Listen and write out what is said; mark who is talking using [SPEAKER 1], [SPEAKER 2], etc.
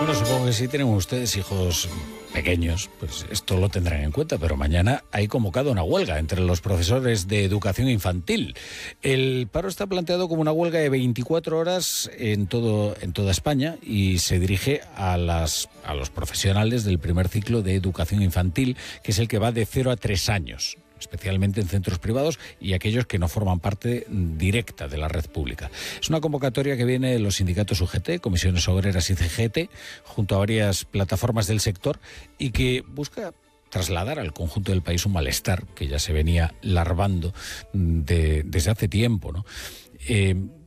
[SPEAKER 1] Bueno, supongo que si tienen ustedes hijos pequeños, pues esto lo tendrán en cuenta, pero mañana hay convocado una huelga entre los profesores de educación infantil. El paro está planteado como una huelga de 24 horas en toda España y se dirige a los profesionales del primer ciclo de educación infantil, que es el que va de 0 a 3 años. Especialmente en centros privados y aquellos que no forman parte directa de la red pública. Es una convocatoria que viene de los sindicatos UGT, Comisiones Obreras y CGT, junto a varias plataformas del sector y que busca trasladar al conjunto del país un malestar que ya se venía larvando desde hace tiempo, ¿no?